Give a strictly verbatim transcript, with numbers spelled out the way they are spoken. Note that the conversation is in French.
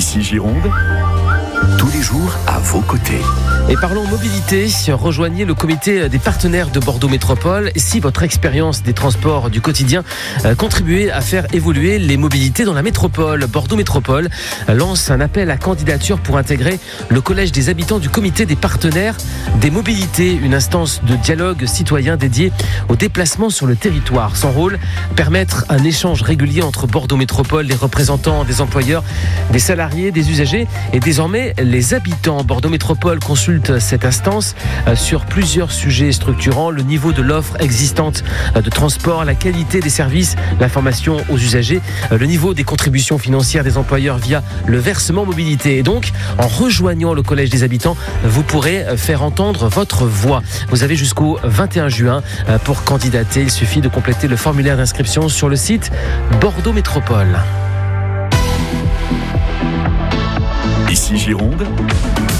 Ici Gironde, tous les jours à vos côtés. Et parlons mobilité, rejoignez le comité des partenaires de Bordeaux Métropole si votre expérience des transports du quotidien contribue à faire évoluer les mobilités dans la métropole. Bordeaux Métropole lance un appel à candidature pour intégrer le collège des habitants du comité des partenaires des mobilités, une instance de dialogue citoyen dédiée aux déplacements sur le territoire. Son rôle, permettre un échange régulier entre Bordeaux Métropole, les représentants des employeurs, des salariés, des usagers et désormais les habitants. Bordeaux Métropole consulte cette instance sur plusieurs sujets structurants, le niveau de l'offre existante de transport, la qualité des services, l'information aux usagers, le niveau des contributions financières des employeurs via le versement mobilité. Et donc, en rejoignant le collège des habitants, vous pourrez faire entendre votre voix. Vous avez jusqu'au vingt et un juin pour candidater. Il suffit de compléter le formulaire d'inscription sur le site Bordeaux Métropole. Ici Gironde,